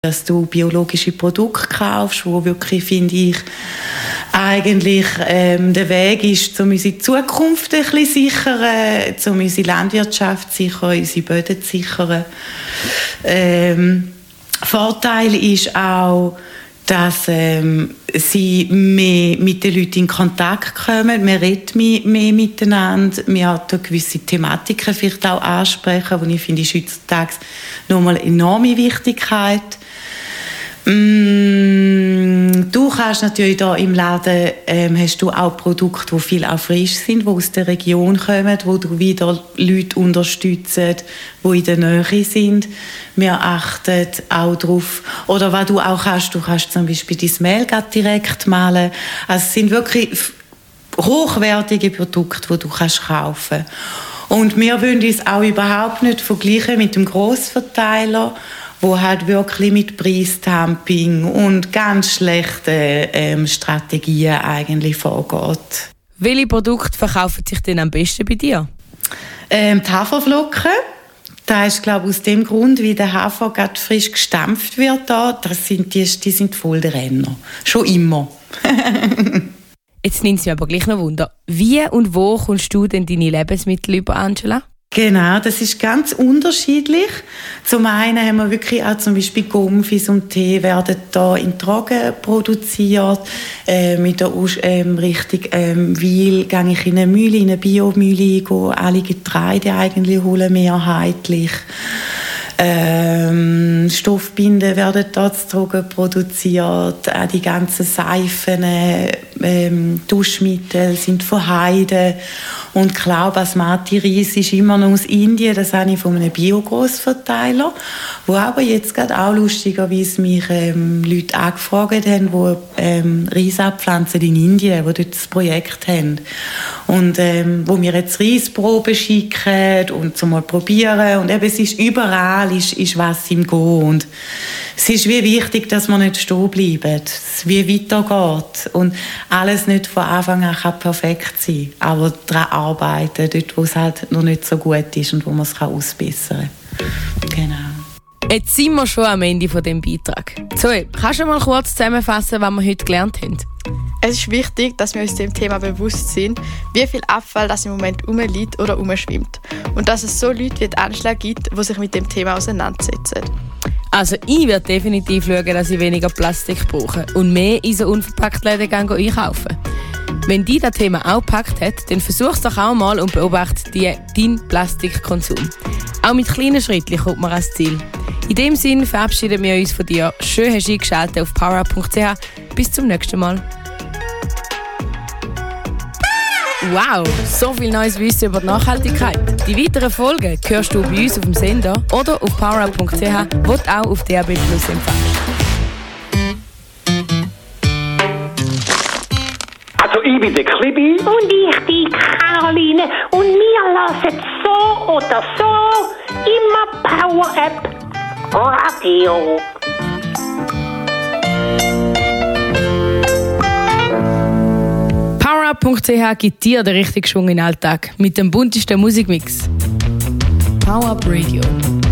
dass du biologische Produkte kaufst, wo wirklich, finde ich, eigentlich der Weg ist, um unsere Zukunft ein bisschen sichern, um unsere Landwirtschaft zu sichern, unsere Böden zu sichern. Vorteil ist auch, dass sie mehr mit den Leuten in Kontakt kommen. Wir reden mehr miteinander. Wir haben gewisse Thematiken vielleicht auch ansprechen, die ich finde, ist heutzutage nochmal eine enorme Wichtigkeit. Du kannst natürlich da im Laden hast du auch Produkte, die viel auch frisch sind, die aus der Region kommen, wo du wieder Leute unterstützen, die in der Nähe sind. Wir achten auch darauf. Oder was du auch kannst, du kannst zum Beispiel dein Mehl direkt mahlen. Also es sind wirklich hochwertige Produkte, die du kannst kaufen. Und wir wollen uns auch überhaupt nicht vergleichen mit dem Grossverteiler, wo halt wirklich mit Preisdumping und ganz schlechten Strategien eigentlich vorgeht. Welche Produkte verkaufen sich denn am besten bei dir? Die Haferflocken. Das ist, glaube ich, aus dem Grund, wie der Hafer gerade frisch gestampft wird. Die sind voll der Renner. Schon immer. Jetzt nimmt es mich aber gleich noch Wunder. Wie und wo kommst du denn deine Lebensmittel über, Angela? Genau, das ist ganz unterschiedlich. Zum einen haben wir wirklich auch zum Beispiel Gumpfis und Tee werden da in Trocken produziert. Mit der Richtung Wil gehe ich in eine Mühle, in eine Biomühle, gehe alle Getreide eigentlich holen, mehrheitlich. Stoffbinden werden dort zu Trocken produziert. Auch die ganzen Seifen, Duschmittel sind von Heide. Und klar, Basmati-Reis ist immer noch aus Indien. Das habe ich von einem Bio-Grossverteiler, wo aber jetzt gerade auch lustigerweise mich Leute angefragt haben, die Reis abpflanzen in Indien, die dort das Projekt haben. Und wo mir jetzt Reisproben schicken und zum mal probieren. Und eben, es ist überall ist was im Gehen. Und es ist wie wichtig, dass man nicht stehen bleibt, es wie weitergeht und alles nicht von Anfang an kann perfekt sein, aber daran arbeiten, dort wo es halt noch nicht so gut ist und wo man es ausbessern kann. Genau. Jetzt sind wir schon am Ende von diesem Beitrag. Zoe, kannst du mal kurz zusammenfassen, was wir heute gelernt haben? Es ist wichtig, dass wir uns dem Thema bewusst sind, wie viel Abfall das im Moment rumliegt oder rumschwimmt. Und dass es so Leute wie die Anschlag gibt, die sich mit dem Thema auseinandersetzen. Also ich werde definitiv schauen, dass ich weniger Plastik brauche und mehr in so Unverpacktläden einkaufen. Wenn dich das Thema auch gepackt hat, dann versuch es doch auch mal und beobachte deinen Plastikkonsum. Auch mit kleinen Schritten kommt man ans Ziel. In dem Sinne verabschieden wir uns von dir. Schön hast du eingeschaltet auf powerup.ch. Bis zum nächsten Mal. Wow, so viel neues Wissen über die Nachhaltigkeit. Die weiteren Folgen hörst du bei uns auf dem Sender oder auf powerup.ch, wo du auch auf DAB+ empfängst. Also ich bin der Klibi. Und ich bin Caroline. Und wir lassen so oder so immer Power-Up Radio. powerup.ch gibt dir den richtigen Schwung in den Alltag mit dem buntesten Musikmix. Power Up Radio.